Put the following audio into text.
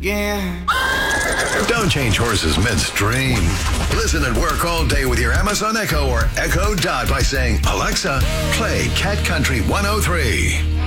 Yeah. Don't change horses midstream. Listen and work all day with your Amazon Echo or Echo Dot by saying, Alexa, play Cat Country 103.